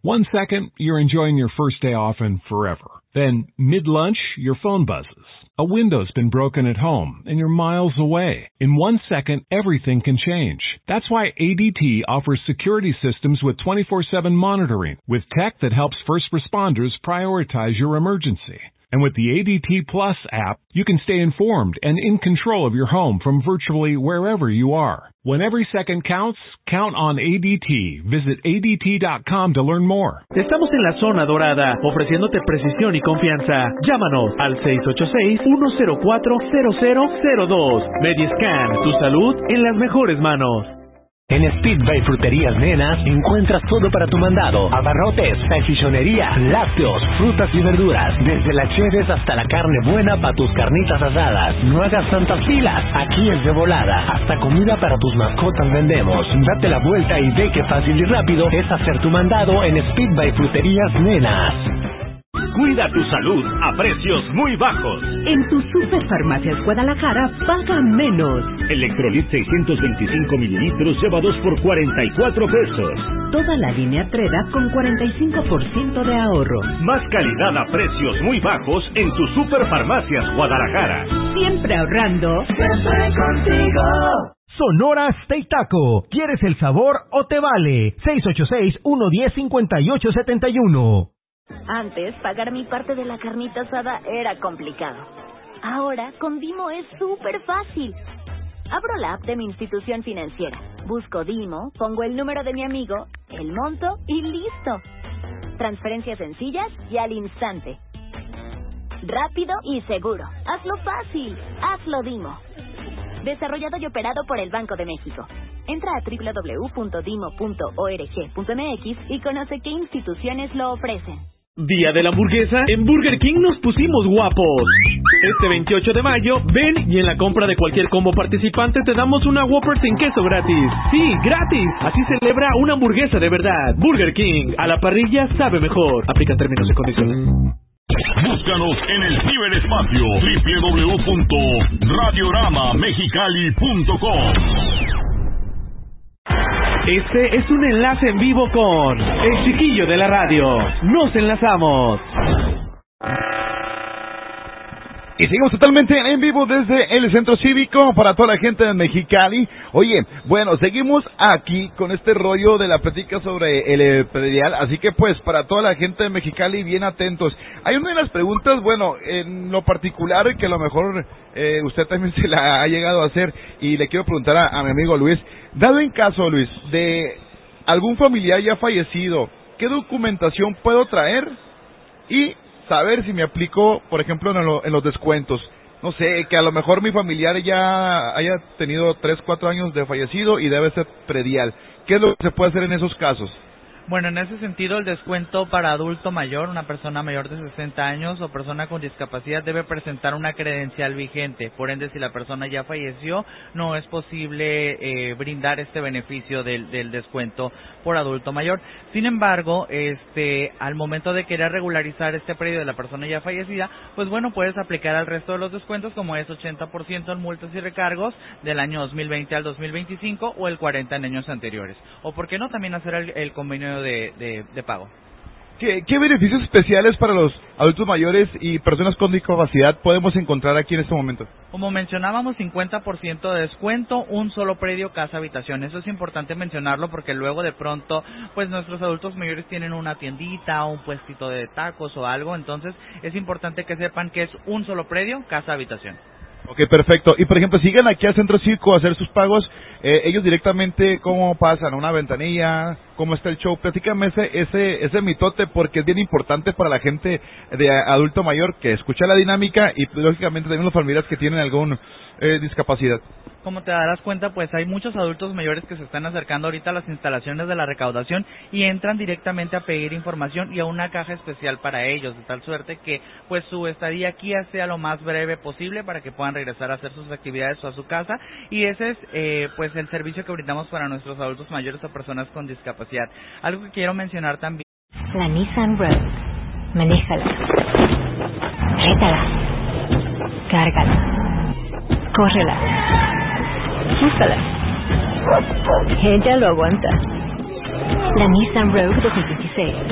1 second, you're enjoying your first day off and forever. Then, mid-lunch, your phone buzzes. A window's been broken at home, and you're miles away. In 1 second, everything can change. That's why ADT offers security systems with 24/7 monitoring, with tech that helps first responders prioritize your emergency. And with the ADT Plus app, you can stay informed and in control of your home from virtually wherever you are. When every second counts, count on ADT. Visit ADT.com to learn more. Estamos en la zona dorada, ofreciéndote precisión y confianza. Llámanos al 686-104-0002. Mediscan, tu salud en las mejores manos. En Speedway Fruterías Nenas encuentras todo para tu mandado: abarrotes, salchichonería, lácteos, frutas y verduras, desde la cheves hasta la carne buena para tus carnitas asadas. No hagas tantas filas, aquí es de volada. Hasta comida para tus mascotas vendemos. Date la vuelta y ve qué fácil y rápido es hacer tu mandado en Speedway Fruterías Nenas. Cuida tu salud a precios muy bajos. En tu Superfarmacias Guadalajara paga menos. Electrolit 625 mililitros lleva 2 por 44 pesos. Toda la línea Treda con 45% de ahorro. Más calidad a precios muy bajos en tu Superfarmacias Guadalajara. Siempre ahorrando. Siempre contigo. Sonora Steak Taco. ¿Quieres el sabor o te vale? 686-110-5871. Antes, pagar mi parte de la carnita asada era complicado. Ahora, con Dimo es súper fácil. Abro la app de mi institución financiera, busco Dimo, pongo el número de mi amigo, el monto y listo. Transferencias sencillas y al instante. Rápido y seguro. Hazlo fácil. Hazlo Dimo. Desarrollado y operado por el Banco de México. Entra a www.dimo.org.mx y conoce qué instituciones lo ofrecen. Día de la hamburguesa, en Burger King nos pusimos guapos. Este 28 de mayo, ven y en la compra de cualquier combo participante te damos una Whopper sin queso gratis. Sí, gratis. Así celebra una hamburguesa de verdad. Burger King, a la parrilla sabe mejor. Aplica términos y condiciones. Búscanos en el ciberespacio www.radioramamexicali.com. Este es un enlace en vivo con El Chiquillo de la Radio. Nos enlazamos. Y seguimos totalmente en vivo desde el Centro Cívico para toda la gente de Mexicali. Oye, bueno, seguimos aquí con este rollo de la plática sobre el predial, así que pues para toda la gente de Mexicali, bien atentos. Hay una de las preguntas, bueno, en lo particular que a lo mejor usted también se la ha llegado a hacer y le quiero preguntar a mi amigo Luis. Dado en caso, Luis, de algún familiar ya fallecido, ¿qué documentación puedo traer? Y saber si me aplico, por ejemplo, en los descuentos. No sé, que a lo mejor mi familiar ya haya tenido 3, 4 años de fallecido y debe ser predial. ¿Qué es lo que se puede hacer en esos casos? Bueno, en ese sentido, el descuento para adulto mayor, una persona mayor de 60 años o persona con discapacidad debe presentar una credencial vigente. Por ende, si la persona ya falleció, no es posible brindar este beneficio del descuento por adulto mayor. Sin embargo, al momento de querer regularizar este predio de la persona ya fallecida, pues bueno, puedes aplicar al resto de los descuentos, como es 80% en multas y recargos del año 2020 al 2025 o el 40% en años anteriores. O por qué no también hacer el convenio de pago. ¿Qué beneficios especiales para los adultos mayores y personas con discapacidad podemos encontrar aquí en este momento? Como mencionábamos, 50% de descuento, un solo predio, casa, habitación. Eso es importante mencionarlo porque luego de pronto, pues nuestros adultos mayores tienen una tiendita, un puestito de tacos o algo, entonces es importante que sepan que es un solo predio, casa, habitación. Ok, perfecto. Y por ejemplo, sigan aquí al Centro Cívico a hacer sus pagos, ellos directamente, ¿cómo pasan? ¿Una ventanilla? ¿Cómo está el show? Platícame ese mitote, porque es bien importante para la gente de adulto mayor que escucha la dinámica y lógicamente también los familiares que tienen alguna discapacidad. Como te darás cuenta, pues hay muchos adultos mayores que se están acercando ahorita a las instalaciones de la recaudación y entran directamente a pedir información y a una caja especial para ellos, de tal suerte que pues su estadía aquí sea lo más breve posible para que puedan regresar a hacer sus actividades o a su casa, y ese es pues el servicio que brindamos para nuestros adultos mayores o personas con discapacidad. Algo que quiero mencionar también. La Nissan Rogue. Manéjala. Rétala. Cárgala. Córrela. Úsala. Ella lo aguanta. La Nissan Rogue 2016.